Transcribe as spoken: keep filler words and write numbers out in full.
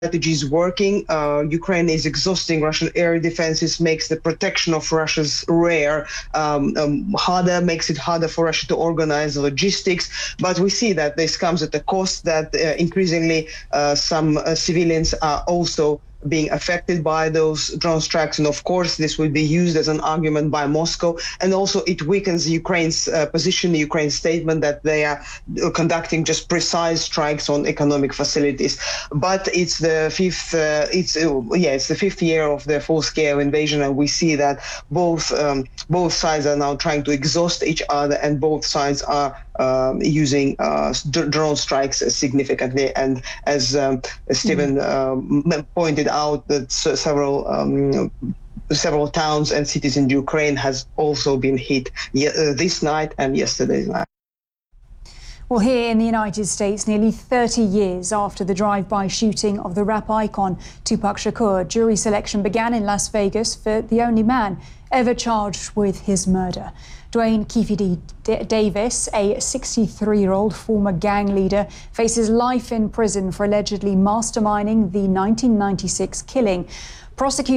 strategy is working. Uh, Ukraine is exhausting Russian air defenses, makes the protection of Russia's rear um, um, harder, makes it harder for Russia to organize logistics. But we see that this comes at a cost, that uh, increasingly uh, some uh, civilians are also being affected by those drone strikes. And of course, this will be used as an argument by Moscow. And also it weakens Ukraine's uh, position, Ukraine's statement that they are conducting just precise strikes on economic facilities. But it's the fifth, uh, it's uh, yeah, it's the fifth year of the full-scale invasion, and we see that both um, both sides are now trying to exhaust each other, and both sides are Um, using uh, drone strikes significantly. And as um, Stephen um, pointed out, that several um, several towns and cities in Ukraine has also been hit ye- uh, this night and yesterday's night. Well, here in the United States, nearly thirty years after the drive-by shooting of the rap icon Tupac Shakur, jury selection began in Las Vegas for the only man ever charged with his murder. Dwayne Keefe D- Davis, a sixty-three-year-old former gang leader, faces life in prison for allegedly masterminding the nineteen ninety-six killing. Prosecutors